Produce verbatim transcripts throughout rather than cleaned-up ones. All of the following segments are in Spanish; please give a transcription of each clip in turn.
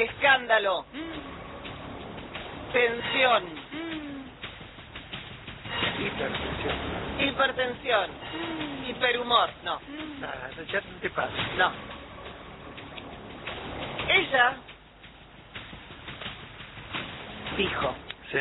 escándalo, Mm. tensión, Mm. Hipertensión. hipertensión, Mm. hiperhumor, no, Mm. Nada, eso ya no te pasa. no. Ella dijo, Sí.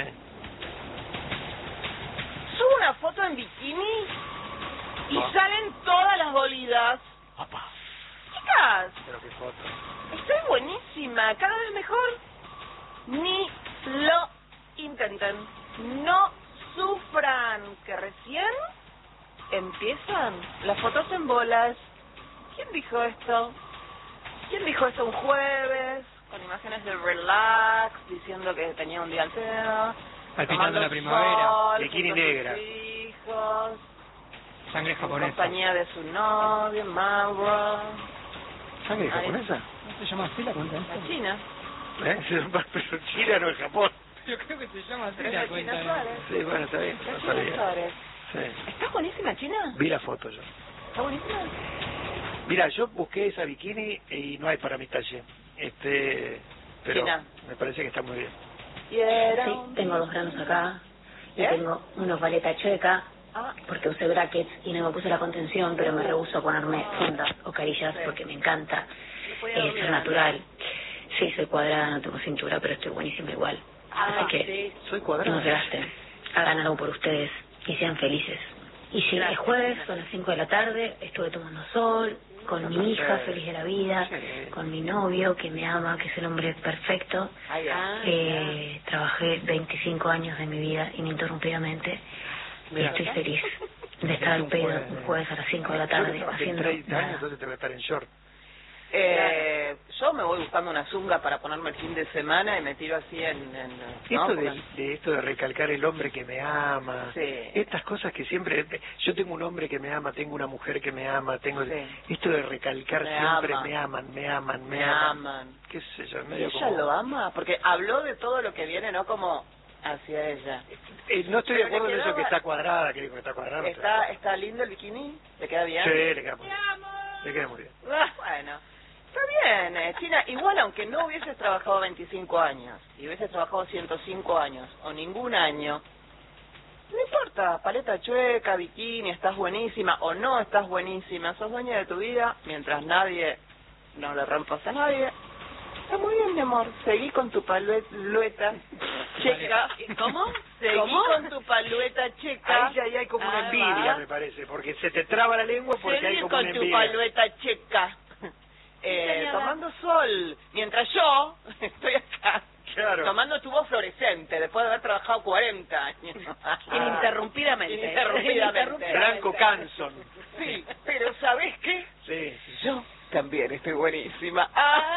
sube una foto en bikini y Ah. salen todas las bolidas. Papá. Chicas, Pero qué foto. estoy buenísima, cada vez mejor. Ni lo intenten, no sufran, que recién empiezan las fotos en bolas. ¿Quién dijo esto? ¿Quién dijo esto un jueves? Con imágenes de relax, diciendo que tenía un día al pedo. Al final tomando de la primavera. sol, Bikini junto a sus negra. hijos, Sangre en japonesa. compañía de su novio, Mauro. ¿Sangre Ay. japonesa? ¿No se llama así la cuenta esta? La China. ¿Eh? Pero China no es Japón. Yo creo que se llama así Pero la es la China cuenta. Suárez. Sí, bueno, está bien. La No China sabía. Suárez. Sí. ¿Está buenísima China? Vi la foto yo. ¿Está buenísima? Mira, yo busqué esa bikini y no hay para mi talle. Este, pero China. me parece que está muy bien. Y era Sí, un- tengo dos granos acá y ¿Eh? tengo una paleta chueca Ah, porque usé brackets y no me puse la contención, pero me rehúso a ponerme fundas o carillas Sí. porque me encanta no podía eh, dormir, ser natural. Sí, soy cuadrada, no tengo cintura, pero estoy buenísima igual. Ah, Así que sí. Soy no cuadrado. se gasten, hagan algo por ustedes y sean felices. Y sí, Gracias. es jueves, son las cinco de la tarde, estuve tomando sol, con mi hija, feliz de la vida, Sí. con mi novio, que me ama, que es el hombre perfecto. Ahí va. Eh, trabajé veinticinco años de mi vida ininterrumpidamente y Mira. estoy feliz de estar al pedo un jueves a las cinco de la Yo que tarde trabajé haciendo treinta años, nada. entonces te voy a estar en short. Eh, yo me voy buscando una zunga para ponerme el fin de semana y me tiro así en... en ¿no? Esto de, Porque- de esto de recalcar el hombre que me ama, Sí. estas cosas que siempre, yo tengo un hombre que me ama, tengo una mujer que me ama, tengo Sí. esto de recalcar Me siempre ama. me aman, me aman, me, Me aman. aman. Qué sé yo, es medio Ella como... lo ama, porque habló de todo lo que viene, ¿no? Como hacia ella. Eh, no estoy de Pero le acuerdo en eso quedaba- que está cuadrada, que dijo que está cuadrada. no estoy de ¿Está, acuerdo. ¿Está lindo el bikini? ¿Le queda bien? Sí, le queda muy bien. Le queda muy bien. Ah, bueno, está bien, eh, China. Igual, aunque no hubieses trabajado veinticinco años y hubieses trabajado ciento cinco años o ningún año, no importa, paleta chueca, bikini, estás buenísima o no estás buenísima, sos dueña de tu vida mientras nadie, no le rompas a nadie. Está muy bien, mi amor. Seguí con tu palueta checa. ¿Cómo? Seguí ¿Cómo? con tu palueta checa. Ahí ya ahí hay como una Ah, envidia, va. me parece, porque se te traba la lengua porque Seguí hay como con una tu envidia. palueta checa. Eh, señora. tomando sol, mientras yo estoy acá. Claro. Tomando tu voz fluorescente después de haber trabajado cuarenta años. Ininterrumpidamente. Ininterrumpidamente. Blanco Canson. Sí, pero ¿sabés qué? Sí. Yo también estoy buenísima.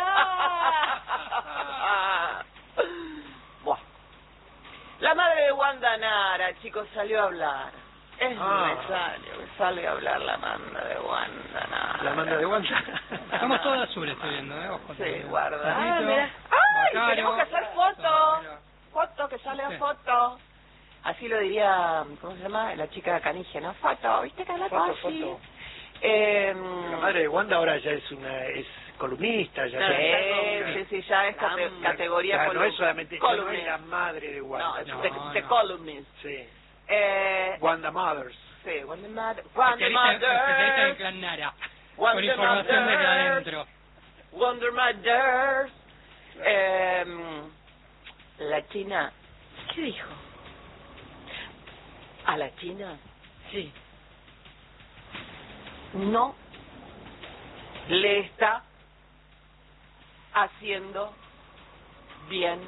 Ah. Buah. La madre de Wanda Nara, chicos, salió a hablar. Es Ah. necesario que salga a hablar la manda de Wanda Nara. La manda de Wanda. Estamos todos azul, estoy viendo, ¿eh? Ojo. Sí, guarda. Carlito, Ah, mira. ¡Ay! Bacaro. Tenemos que hacer foto. Mira. Foto, que sale Sí. foto. Así lo diría, ¿cómo se llama? La chica de Canigia, ¿no? Foto, ¿viste que habla Foto, así? foto. Eh, La madre de Wanda ahora ya es una es columnista, ya Sí, está- sí, sí, ya es cate- Ah, categoría ya no column- es solamente ya no es columnist. la madre de Wanda. No, es No, the, no. the columnist. Sí. Eh, Wanda Mothers. sí, Wanda Mother. Wonder Especialista especialista en Mother. Clan Nara. Wonder Con información Mother. desde adentro. Wonder Mother. Eh, la China. ¿Qué dijo? A la China Sí. no le está haciendo bien.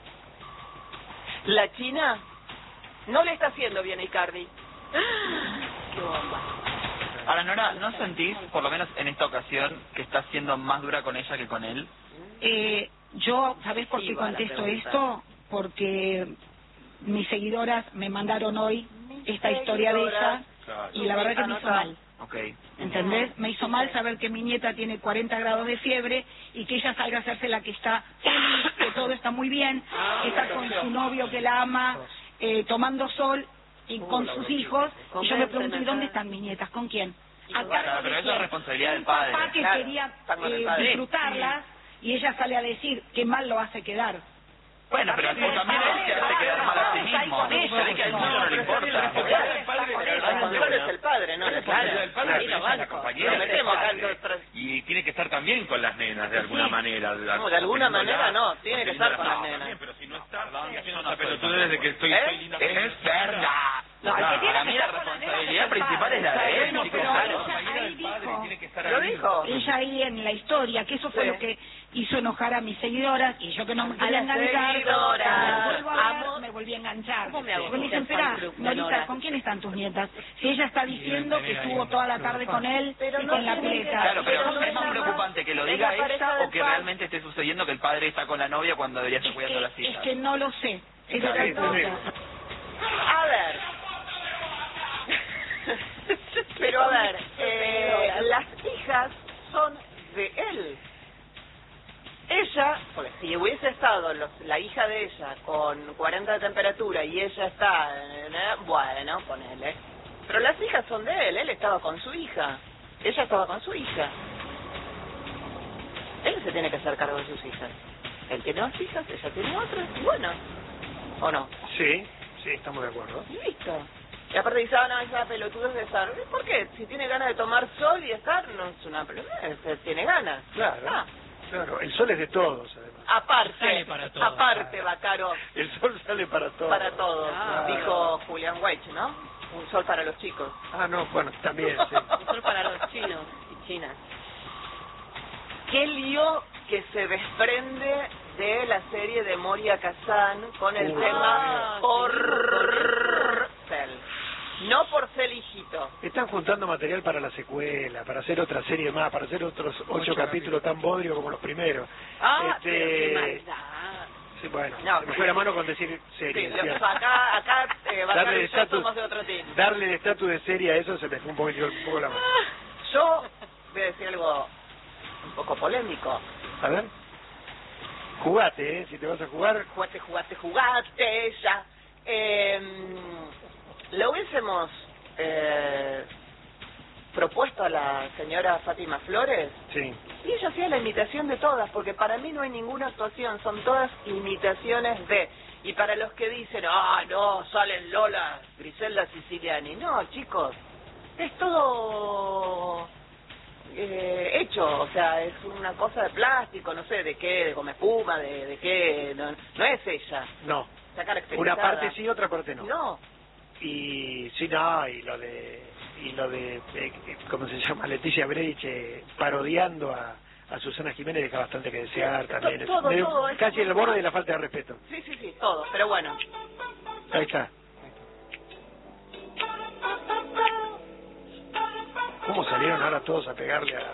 La China no le está haciendo bien a Icardi. ¡Qué bomba! Ahora, Nora, ¿no sentís, por lo menos en esta ocasión, que estás siendo más dura con ella que con él? Eh, yo, ¿sabés por qué Sí, va la contesto pregunta. esto? Porque mis seguidoras me mandaron hoy esta historia de ella y la verdad que me hizo Anota. mal. Ok. ¿Entendés? Me hizo mal saber que mi nieta tiene cuarenta grados de fiebre y que ella salga a hacerse la que está feliz, que todo está muy bien, Ah, que está con su novio que la ama, eh, tomando sol y con sus hijos. Y yo me pregunto, ¿y dónde están mis nietas? ¿con quién? ¿A Claro, cargo pero de eso es quién? responsabilidad del Un papá padre. que Claro, quería están con el eh, padre. disfrutarlas y ella sale a decir que mal lo hace quedar. Bueno, pero también él se hace quedar mal a sí mismo. Se ve que a él no le importa. El responsable es el padre, ¿no? El padre, el padre, ahí lo ella es la banco. compañera, Lo metemos el acá padre. entre- Y tiene que estar también con las nenas de alguna manera. No, de alguna manera no, tiene que estar con las No, nenas. también, pero si no está, Perdón, sigue yo haciendo no una soy pelotuda tan desde que estoy, ¿Eh? estoy linda. Es verdad. No, el que tiene Para que mí la estar con la nena responsabilidad es el principal es la de él, Bueno, chicos. pero Claro. ella ahí dijo, Tiene que estar ¿Lo ahí. dijo? ella ahí en la historia, que eso fue Sí. lo que hizo enojar a mis seguidoras, y yo que no me A quería las enganchar, seguidoras. cuando vuelvo a ver, Amo. me volví a enganchar. ¿Cómo me hago Porque me dicen, escuchar fan espera, club de Norita, Nora? ¿con quién están tus nietas? Si ella está diciendo que estuvo toda la tarde con él Pero y no con la tiene que- pileta. Claro, pero Pero no es más es preocupante que lo es diga la pareja ella del o que padre. realmente esté sucediendo que el padre está con la novia cuando debería estar Es cuidando a las que, es hijas. que no lo sé. Es Claro, otra sí, cosa. sí. A ver. Pero a ver, eh, las hijas son de él. Ella, porque si hubiese estado los, la hija de ella con cuarenta de temperatura y ella está, eh, bueno, ponele. Pero las hijas son de él, él estaba con su hija. Ella estaba con su hija. Él se tiene que hacer cargo de sus hijas. Él tiene dos hijas, ella tiene otras, y bueno. ¿O no? Sí, sí, estamos de acuerdo. Y listo. Y aparte dice, ah, no, esa pelotudez de estar. ¿Por qué? Si tiene ganas de tomar sol y estar, no es una pelotudez, tiene ganas. Claro, Ah, claro. El sol es de todos, además. aparte, Sale para todos. aparte, Bacaro, El sol sale para todos. para todos, Ah, dijo Julián Weich, ¿no? Un sol para los chicos. Ah, no, bueno, también, sí. Un sol para los chinos y chinas. Qué lío que se desprende de la serie de Moria Kazan con el Uh. tema Ah, Porcel. No Porcel hijito. Están juntando material para la secuela, para hacer otra serie más, para hacer otros ocho, Ocho capítulos tan bodrios como los primeros. Ah, Este, pero qué maldad. Sí, bueno, No, se me fue la mano con decir Sí, serie. lo- ¿cierto? acá, acá eh, Bacaro Darle y el yo estatus, somos de otro team. darle el estatus de serie a eso se me fue un poco, un poco la mano. Yo voy a decir algo un poco polémico. A ver, jugate, ¿eh? Si te vas a jugar, Jugaste, jugaste, jugaste, ya. Eh, lo hubiésemos eh, propuesto a la señora Fátima Flores sí. y ella hacía la imitación de todas, porque para mí no hay ninguna actuación, son todas imitaciones de. Y para los que dicen, ah, no, salen Lola, Griselda Siciliani. No, chicos, es todo eh, hecho, o sea, es una cosa de plástico, no sé de qué, de goma espuma, de, de qué, no, no es ella. No, Está caracterizada. una parte sí, otra parte no. No, Y sí, no, y lo de, y lo de, eh, ¿cómo se llama? Leticia Breich eh, parodiando a, a Susana Jiménez deja bastante que desear también. todo, Es de- todo, es casi como- el borde de la falta de respeto. sí, sí, sí, todo, pero bueno. Ahí está. ¿Cómo salieron ahora todos a pegarle a...?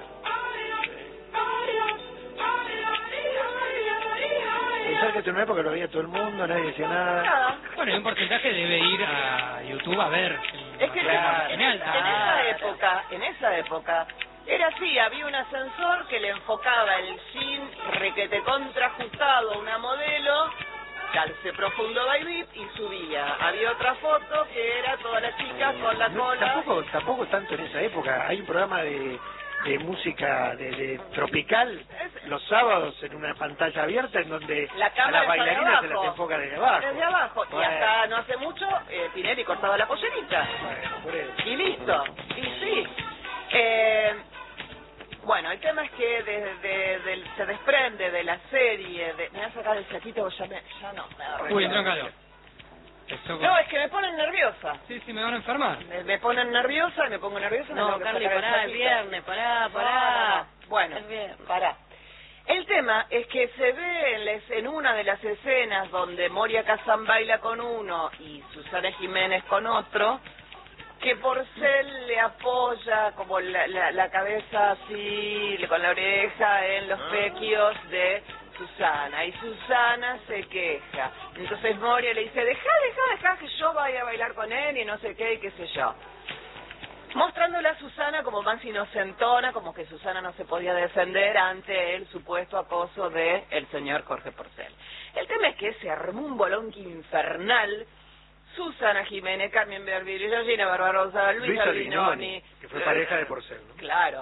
Pensar que esto no es porque lo veía todo el mundo, nadie decía nada. Nada. Bueno, y un porcentaje debe ir a YouTube a ver. Es que Claro. en, en esa época, en esa época, era así, había un ascensor que le enfocaba el jean requete contrajustado a una modelo, calce profundo baby y subía. Había otra foto que era toda la chica con la No, cola. tampoco, tampoco tanto en esa época. Hay un programa de, de música de, de tropical los sábados en una pantalla abierta en donde La a cámara las está de bailarinas se abajo. las enfoca desde abajo. Desde abajo. Y Bueno. hasta no hace mucho, eh, Tinelli cortaba la pollerita. Bueno, por eso. Y listo. Y sí. Eh, bueno, el tema es que de, de- del- se desprende de la serie. De, me voy a sacar el saquito porque ya, me, ya no. Me agarré. Uy, entró en calor. Eso- No, es que me ponen nerviosa. Sí, sí, me van a enfermar. Me, me ponen nerviosa y me pongo nerviosa. y me No, tengo que Carly, sacar el pará, el saquito. viernes, pará, No, pará. no, no. Bueno, El viernes. pará. El tema es que se ve en, les- en una de las escenas donde Moria Kazan baila con uno y Susana Jiménez con otro, que Porcel le apoya como la, la, la cabeza así, con la oreja en los pequios de Susana, y Susana se queja. Entonces Moria le dice, deja, deja, deja que yo vaya a bailar con él y no sé qué y qué sé yo. Mostrándola a Susana como más inocentona, como que Susana no se podía defender ante el supuesto acoso de el señor Jorge Porcel. El tema es que se armó un bolonqui infernal. Susana Jiménez, Carmen Berbili, Georgina Barbarosa, Luis Luis Albinoni, Albinoni, que fue pareja de Porcel, ¿no? Claro.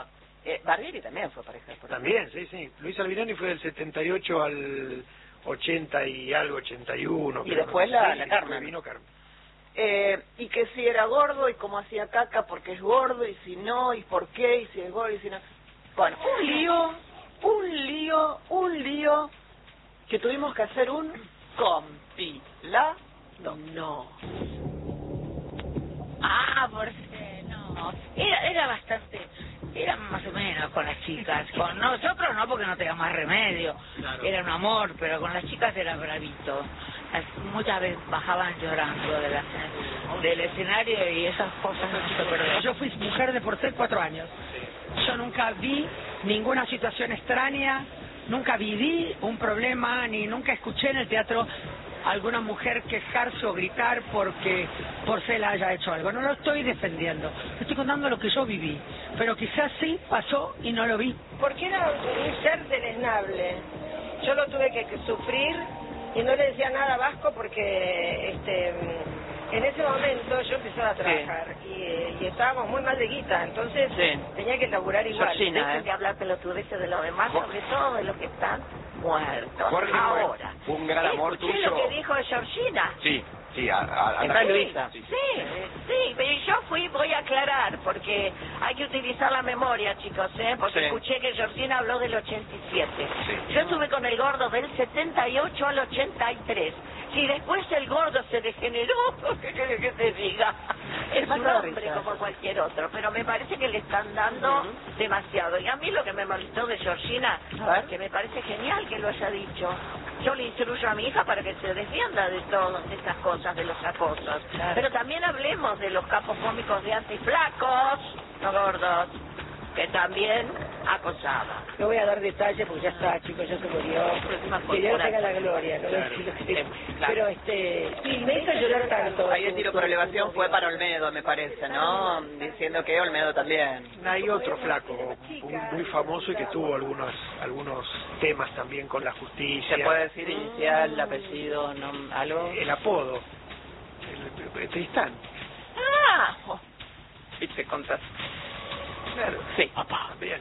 Eh, Barbieri también fue pareja de Porcel. También, sí, sí. Luis Albinoni fue del setenta y ocho al ochenta y algo, ochenta y uno. Y después la, sí, la y Carmen. después vino Carmen. Eh, y que si era gordo y cómo hacía caca porque es gordo y si no, y por qué, y si es gordo y si no. Bueno, un lío, un lío, un lío que tuvimos que hacer un compilado. No. Ah, porque no. Era, era bastante, era más o menos con las chicas. Con nosotros no, porque no teníamos más remedio. Claro. Era un amor, pero con las chicas era bravito. Las, muchas veces bajaban llorando de la, del escenario y esas cosas no se perdonan. Yo fui mujer de Porcel cuatro años. Yo nunca vi ninguna situación extraña, nunca viví un problema, ni nunca escuché en el teatro alguna mujer quejarse o gritar porque Porcel haya hecho algo. No lo estoy defendiendo, estoy contando lo que yo viví, pero quizás sí pasó y no lo vi. Porque era un ser deleznable. Yo lo tuve que, que sufrir y no le decía nada a Vasco porque este en ese momento yo empezaba a trabajar sí. y, y estábamos muy mal de guita, entonces sí. tenía que laburar igual. Georgina, Dejen ¿eh? de hablar pelotudeces de los demás, sobre todo de los que están muertos. Jorge, ahora. Un gran amor Escuché tuyo. lo que dijo Georgina. Sí, sí, a, a, a Está la... Luisa. Sí, sí, pero yo fui, voy a aclarar, porque hay que utilizar la memoria, chicos, ¿eh? Porque Sí. escuché que Georgina habló del ochenta y siete. Sí. Yo estuve con el gordo del setenta y ocho al ochenta y tres. Si después el gordo se degeneró, ¿qué querés que te diga? Es un hombre como cualquier otro, pero me parece que le están dando uh-huh. demasiado. Y a mí lo que me molestó de Georgina, que me parece genial que lo haya dicho, yo le instruyo a mi hija para que se defienda de todas estas cosas, de los acosos. Claro. Pero también hablemos de los capos cómicos de antiflacos, no gordos, que también acosaba. No voy a dar detalles porque ya está, chicos, ya se murió. Que Dios tenga la gloria, no claro. decir lo que eh, claro. Pero este, sí, me hizo llorar tanto. Ahí el tiro por elevación fue para Olmedo, me parece, ¿no? Diciendo que Olmedo también. Hay otro flaco un, muy famoso y que tuvo algunos algunos temas también con la justicia. ¿Se puede decir inicial, apellido, no, algo? El apodo, el, el Tristán. Ah, oh. Y te contás. Claro. Sí. Papá, bien.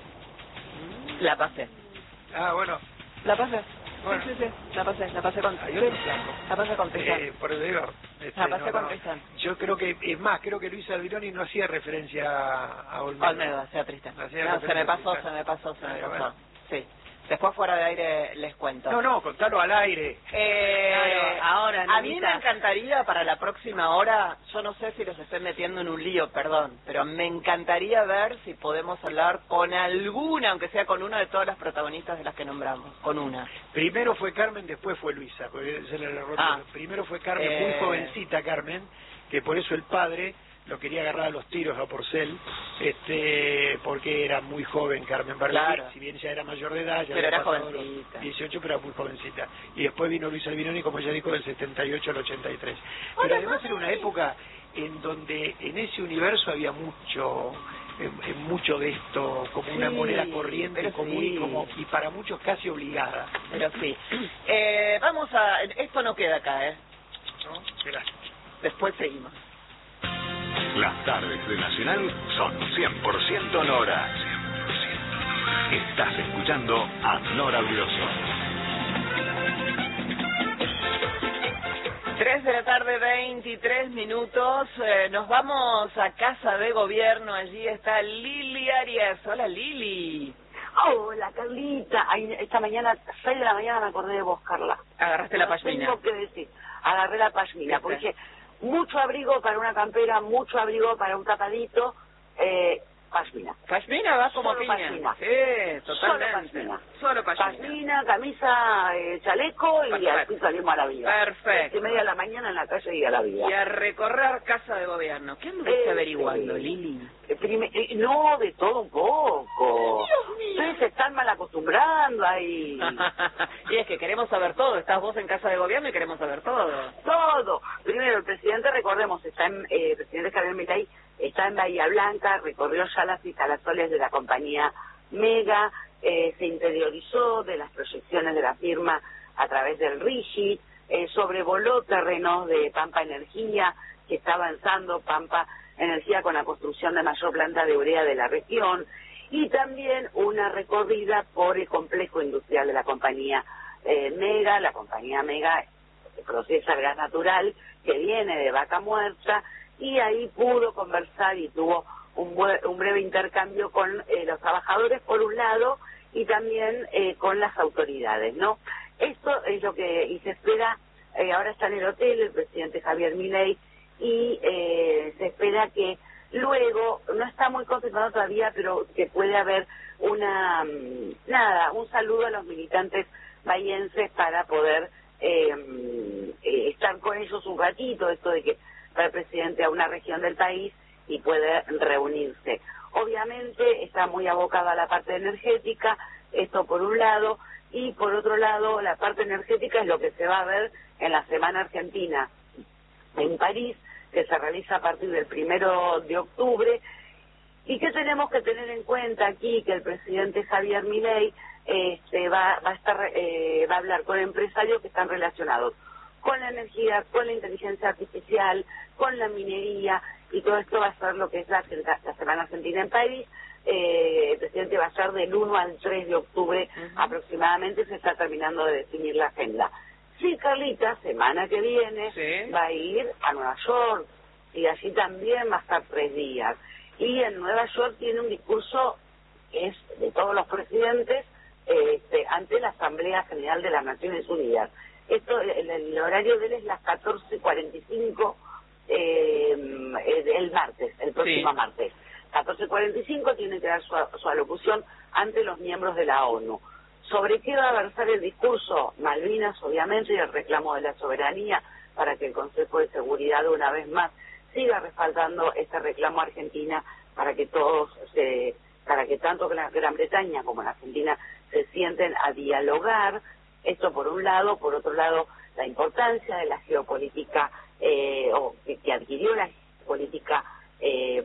La pasé. Ah, bueno. La pasé. Bueno. Sí, sí, sí. La pasé, la pasé con... Hay otro flaco. La pasé con Tristán. Eh, por eso digo, este, la pasé no, con no. Tristán. Yo creo que, es más, creo que Luis Albinoni no hacía referencia a, a Olmedo. Olmedo, hacía Tristán. No, hacía no se me pasó, Tristán. se me pasó, se me Ah, pasó. bueno. Sí. Después fuera de aire les cuento. No, no, contalo al aire. Eh, Claro, ahora, a mí Nanita. me encantaría para la próxima hora, yo no sé si los estoy metiendo en un lío, perdón, pero me encantaría ver si podemos hablar con alguna, aunque sea con una de todas las protagonistas de las que nombramos, con una. Primero fue Carmen, después fue Luisa, porque ese era el error. Ah. Primero fue Carmen, Eh. muy jovencita Carmen, que por eso el padre lo quería agarrar a los tiros a Porcel, este, porque era muy joven Carmen Barbieri, Claro. si bien ya era mayor de edad, ya Pero había era pasado los jovencita. dieciocho, pero era muy jovencita. Y después vino Luis Albinoni, como ella dijo, del setenta y ocho al ochenta y tres. Pero Hola, además mami. era una época en donde en ese universo había mucho en, en mucho de esto como una Sí, moneda corriente pero común sí. y como y para muchos casi obligada. Pero sí. Eh, vamos a... Esto no queda acá, ¿eh? ¿No? Gracias. Después seguimos. Las tardes de Nacional son cien por ciento Nora. Estás escuchando a Nora Brioso. Tres de la tarde, veintitrés minutos. Eh, nos vamos a Casa de Gobierno. Allí está Lili Arias. Hola, Lili. Hola, Carlita. Ay, esta mañana, seis de la mañana me acordé de vos, Carla. Agarraste la pashmina. Tengo que decir, agarré la pashmina, ¿Viste? porque mucho abrigo para una campera, mucho abrigo para un tapadito, eh, pashmina. Pashmina va como Solo piña. pashmina. Sí, totalmente. Solo pashmina. Solo pashmina. Pashmina, camisa, eh, chaleco y Perfecto. así salimos a la vida. Perfecto. Siete y media de la mañana en la calle y a la vida. Y a recorrer Casa de Gobierno. ¿Qué anduviste Eh, averiguando, sí. Lili? Eh, prime- eh, no, de todo un poco. Dios mío. Ustedes se están mal acostumbrando ahí. Y es que queremos saber todo. Estás vos en Casa de Gobierno y queremos saber todo. Todo. Primero, el presidente, recordemos, está en, eh, el presidente Javier Milei está en Bahía Blanca, recorrió ya las instalaciones de la compañía Mega, eh, se interiorizó de las proyecciones de la firma a través del RIGI, eh, sobrevoló terrenos de Pampa Energía, que está avanzando Pampa Energía con la construcción de mayor planta de urea de la región, y también una recorrida por el complejo industrial de la compañía eh, Mega. La compañía Mega procesa el gas natural que viene de Vaca Muerta, y ahí pudo conversar y tuvo un, bue un breve intercambio con eh, los trabajadores por un lado, y también eh, con las autoridades, ¿no? Esto es lo que y se espera. Eh, ahora está en el hotel el presidente Javier Milei, y eh, se espera que luego, no está muy confirmado todavía, pero que puede haber una, nada, un saludo a los militantes bahienses para poder eh, eh, estar con ellos un ratito, esto de que va el presidente a una región del país y puede reunirse. Obviamente está muy abocado a la parte energética, esto por un lado, y por otro lado la parte energética es lo que se va a ver en la Semana Argentina en París, que se realiza a partir del primero de octubre, y que tenemos que tener en cuenta aquí que el presidente Javier Milei este, va, va a estar, eh, va a hablar con empresarios que están relacionados con la energía, con la inteligencia artificial, con la minería, y todo esto va a ser lo que es la, la Semana Argentina en París. Eh, el presidente va a estar del uno al tres de octubre uh-huh. aproximadamente, se está terminando de definir la agenda. Sí, Carlita, semana que viene ¿Sí? va a ir a Nueva York, y allí también va a estar tres días. Y en Nueva York tiene un discurso que es de todos los presidentes este, ante la Asamblea General de las Naciones Unidas. Esto, el, el horario de él es las catorce cuarenta y cinco eh, el martes, el próximo sí. martes. catorce cuarenta y cinco tiene que dar su, su alocución ante los miembros de la ONU. ¿Sobre qué va a versar el discurso? Malvinas, obviamente, y el reclamo de la soberanía para que el Consejo de Seguridad, una vez más, siga respaldando este reclamo a Argentina para que todos, se, para que tanto la Gran Bretaña como la Argentina se sienten a dialogar. Esto por un lado. Por otro lado, la importancia de la geopolítica, eh, o que, que adquirió la geopolítica eh,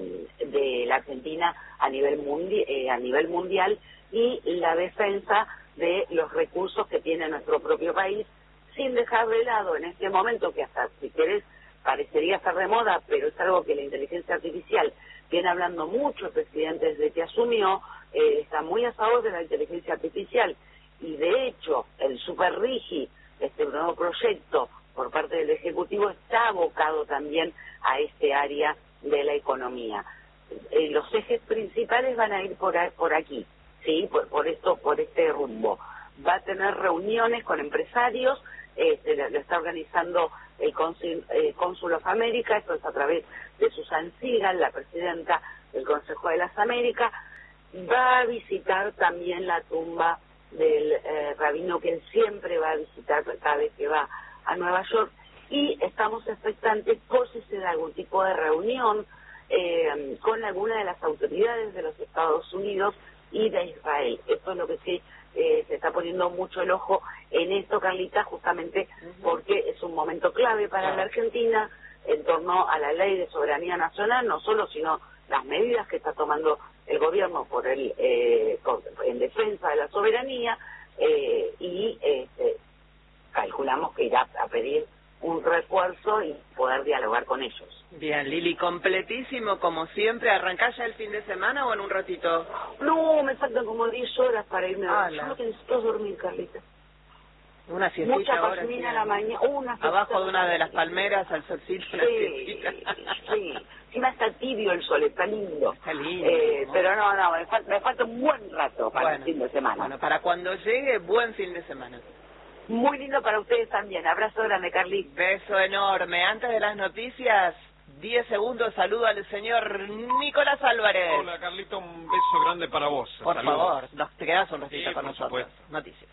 de la Argentina a nivel, mundi eh, a nivel mundial, y la defensa de los recursos que tiene nuestro propio país, sin dejar de lado en este momento, que hasta, si querés, parecería estar de moda, pero es algo que la inteligencia artificial viene hablando mucho el presidente desde que asumió, eh, está muy a favor de la inteligencia artificial, y de hecho el Super Rigi, este nuevo proyecto por parte del Ejecutivo, está abocado también a este área de la economía. Eh, los ejes principales van a ir por, a, por aquí, sí, por, por esto, por este rumbo. Va a tener reuniones con empresarios, este, lo está organizando el Cónsul, eh, Cónsul of America, esto es a través de Susan Sigal, la presidenta del Consejo de las Américas. Va a visitar también la tumba del eh, rabino, que él siempre va a visitar cada vez que va a Nueva York, y estamos expectantes por si se da algún tipo de reunión eh, con alguna de las autoridades de los Estados Unidos y de Israel. Esto es lo que sí eh, se está poniendo mucho el ojo en esto, Carlita, justamente porque es un momento clave para la Argentina en torno a la ley de soberanía nacional, no solo, sino las medidas que está tomando el gobierno por el eh, por, en defensa de la soberanía, eh, y este, calculamos que irá a pedir un refuerzo y poder dialogar con ellos. Bien, Lili, completísimo como siempre. ¿Arrancás ya el fin de semana o en un ratito? No, me faltan como diez horas para irme a dormir. Yo lo que necesito es dormir, Carlita. Una siestita Mucha ahora. Mucha a la mañana. Una abajo de una de las palmeras, al solcito. Sí, sí. Encima está tibio el sol, está lindo. Está lindo. Eh, ¿no? Pero no, no, me falta, me falta un buen rato para bueno, el fin de semana. Bueno, para cuando llegue, buen fin de semana. Muy lindo para ustedes también. Abrazo grande, Carly. Beso enorme. Antes de las noticias, diez segundos, saludo al señor Nicolás Álvarez. Hola, Carlito, un beso grande para vos. Por Saludos. favor, no, te quedas un ratito sí, con nosotros. Supuesto. Noticias.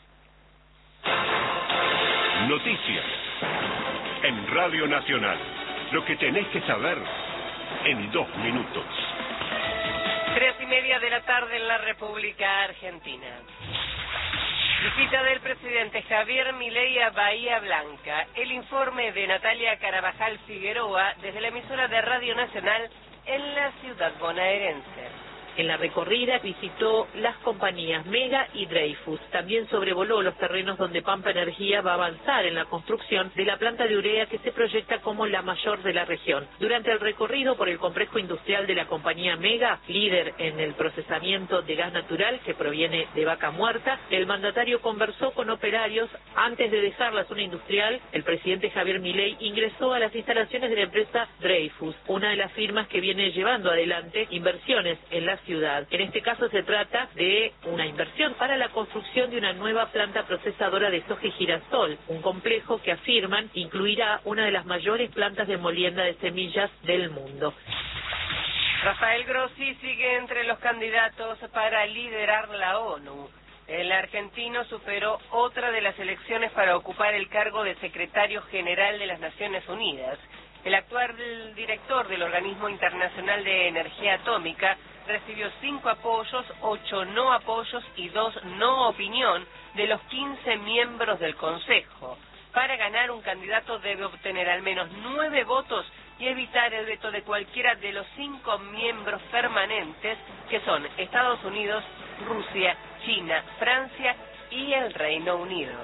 Noticias. En Radio Nacional. Lo que tenés que saber en dos minutos. Tres y media de la tarde en la República Argentina. Visita del presidente Javier Milei a Bahía Blanca. El informe de Natalia Carabajal Figueroa desde la emisora de Radio Nacional en la ciudad bonaerense. En la recorrida visitó las compañías Mega y Dreyfus. También sobrevoló los terrenos donde Pampa Energía va a avanzar en la construcción de la planta de urea que se proyecta como la mayor de la región. Durante el recorrido por el complejo industrial de la compañía Mega, líder en el procesamiento de gas natural que proviene de vaca muerta, el mandatario conversó con operarios. Antes de dejar la zona industrial, el presidente Javier Milei ingresó a las instalaciones de la empresa Dreyfus, una de las firmas que viene llevando adelante inversiones en la ciudad. En este caso se trata de una inversión para la construcción de una nueva planta procesadora de soja y girasol, un complejo que afirman incluirá una de las mayores plantas de molienda de semillas del mundo. Rafael Grossi sigue entre los candidatos para liderar la ONU. El argentino superó otra de las elecciones para ocupar el cargo de secretario general de las Naciones Unidas. El actual director del Organismo Internacional de Energía Atómica recibió cinco apoyos, ocho no apoyos y dos no opinión de los quince miembros del Consejo. Para ganar, un candidato debe obtener al menos nueve votos y evitar el veto de cualquiera de los cinco miembros permanentes, que son Estados Unidos, Rusia, China, Francia y el Reino Unido.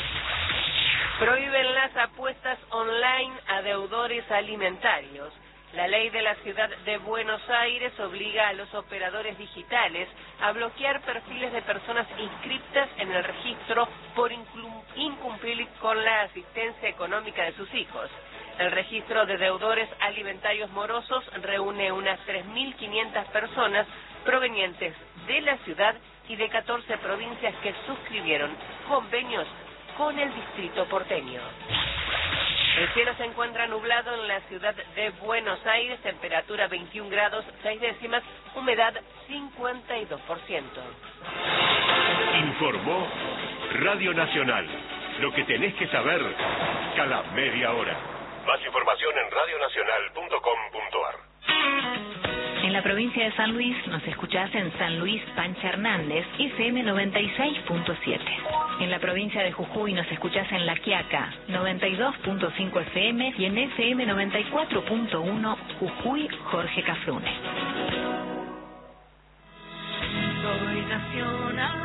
Prohíben las apuestas online a deudores alimentarios. La ley de la ciudad de Buenos Aires obliga a los operadores digitales a bloquear perfiles de personas inscritas en el registro por incumplir con la asistencia económica de sus hijos. El registro de deudores alimentarios morosos reúne unas tres mil quinientas personas provenientes de la ciudad y de catorce provincias que suscribieron convenios con el distrito porteño. El cielo se encuentra nublado en la ciudad de Buenos Aires, temperatura veintiún grados seis décimas, humedad cincuenta y dos por ciento. Informó Radio Nacional. Lo que tenés que saber cada media hora. Más información en radio nacional punto com punto a r. En la provincia de San Luis nos escuchás en San Luis Pancha Hernández, F M noventa y seis punto siete. En la provincia de Jujuy nos escuchás en La Quiaca, noventa y dos punto cinco F M, y en F M noventa y cuatro punto uno Jujuy, Jorge Cafrune. Soy nacional.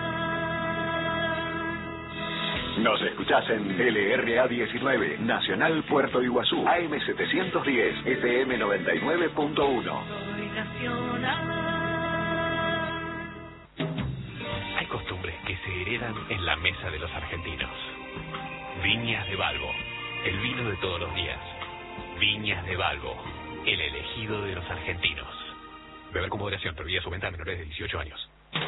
Nos escuchás en L R A diecinueve, Nacional Puerto Iguazú, A M setecientos diez, F M noventa y nueve punto uno. Soy nacional. Hay costumbres que se heredan en la mesa de los argentinos. Viñas de Balbo, el vino de todos los días. Viñas de Balbo, el elegido de los argentinos. Beber con moderación, prohibida su venta a menores de dieciocho años.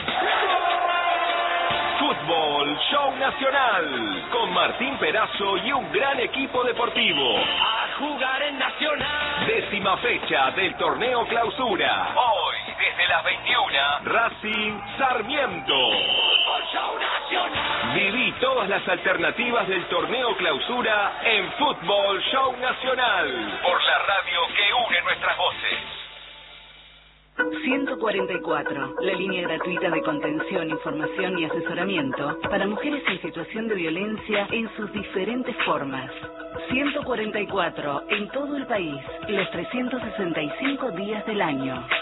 Fútbol Show Nacional, con Martín Perazo y un gran equipo deportivo. A jugar en Nacional. Décima fecha del torneo Clausura. Hoy, desde las veintiuna, Racing Sarmiento. Fútbol Show Nacional. Viví todas las alternativas del torneo Clausura en Fútbol Show Nacional, por la radio que une nuestras voces. ciento cuarenta y cuatro, la línea gratuita de contención, información y asesoramiento para mujeres en situación de violencia en sus diferentes formas. ciento cuarenta y cuatro, en todo el país, los trescientos sesenta y cinco días del año.